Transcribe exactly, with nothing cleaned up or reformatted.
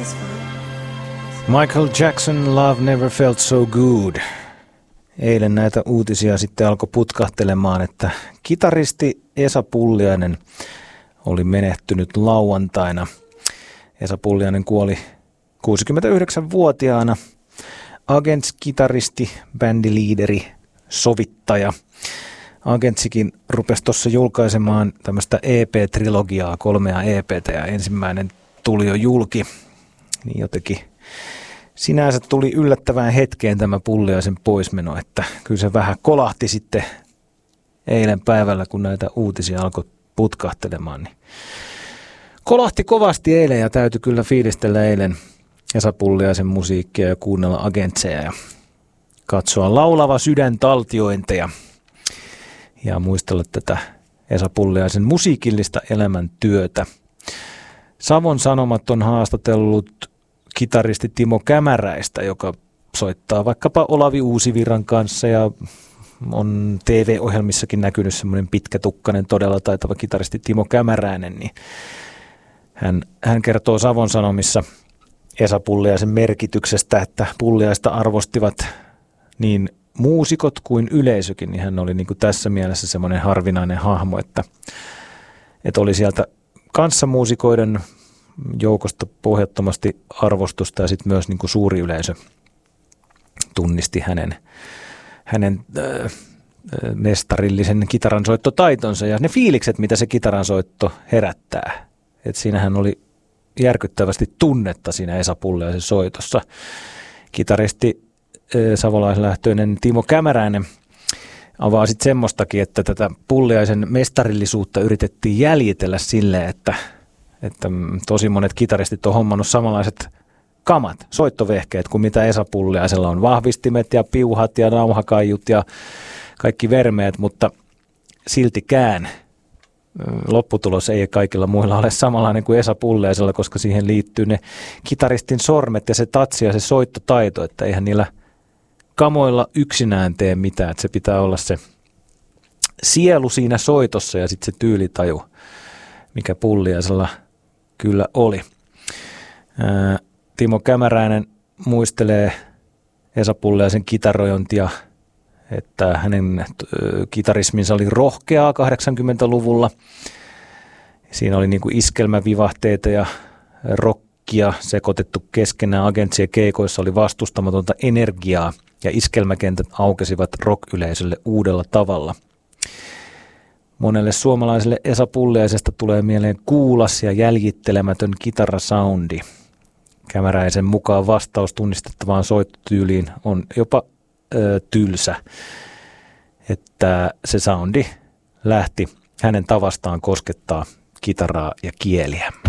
Michael Jackson, Love Never Felt So Good. Eilen näitä uutisia sitten alkoi putkahtelemaan, että kitaristi Esa Pulliainen oli menehtynyt lauantaina. Esa Pulliainen kuoli kuusikymmentäyhdeksänvuotiaana. Agents-kitaristi, bändiliideri, sovittaja. Agentsikin rupesi tuossa julkaisemaan tämmöistä E P-trilogiaa, kolmea E P:tä, ja ensimmäinen tuli jo julki. Niin jotenkin sinänsä tuli yllättävään hetkeen tämä Pulliaisen poismeno, että kyllä se vähän kolahti sitten eilen päivällä, kun näitä uutisia alkoi putkahtelemaan. Niin kolahti kovasti eilen, ja täytyi kyllä fiilistellä eilen Esa Pulliaisen musiikkia ja kuunnella Agentseja ja katsoa Laulava sydän -taltiointeja ja muistella tätä Esa Pulliaisen musiikillista elämäntyötä. Savon Sanomat on haastatellut kitaristi Timo Kämäräistä, joka soittaa vaikkapa Olavi Uusivirran kanssa ja on T V-ohjelmissakin näkynyt semmoinen pitkätukkainen, todella taitava kitaristi Timo Kämäräinen. Niin hän, hän kertoo Savon Sanomissa Esa Pulliaisen merkityksestä, että Pulliaista arvostivat niin muusikot kuin yleisökin, niin hän oli niin kuin tässä mielessä semmoinen harvinainen hahmo, että, että oli sieltä kanssamuusikoiden joukosta pohjattomasti arvostusta, ja sitten myös niin kuin suuri yleisö tunnisti hänen, hänen äh, mestarillisen kitaransoittotaitonsa ja ne fiilikset, mitä se kitaransoitto herättää. Et siinähän oli järkyttävästi tunnetta siinä Esa Pulliaisen soitossa. Kitaristi äh, savolaislähtöinen Timo Kämäräinen avaa sitten semmoistakin, että tätä Pulliaisen mestarillisuutta yritettiin jäljitellä silleen, että että tosi monet kitaristit on hommannut samanlaiset kamat, soittovehkeet kuin mitä Esa Pulliaisella on. Vahvistimet ja piuhat ja nauhakaijut ja kaikki vermeet, mutta siltikään lopputulos ei kaikilla muilla ole samanlainen kuin Esa Pulliaisella, koska siihen liittyy ne kitaristin sormet ja se tatsi ja se soittotaito, että eihän niillä kamoilla yksinään tee mitään, että se pitää olla se sielu siinä soitossa ja sitten se tyylitaju, mikä Pulliaisella kyllä oli. Ää, Timo Kämäräinen muistelee Esa Pulliaisen kitarointia, että hänen ä, kitarisminsa oli rohkeaa kahdeksankymmentäluvulla. Siinä oli niinku iskelmävivahteita ja rockia sekoitettu keskenään. Agentsien keikoissa oli vastustamatonta energiaa ja iskelmäkentät aukesivat rock-yleisölle uudella tavalla. Monelle suomalaiselle Esa Pulliaisesta tulee mieleen kuulas ja jäljittelemätön kitarasoundi. Kämäräisen mukaan vastaus tunnistettavaan soittotyyliin on jopa ö, tylsä, että se soundi lähti hänen tavastaan koskettaa kitaraa ja kieliä.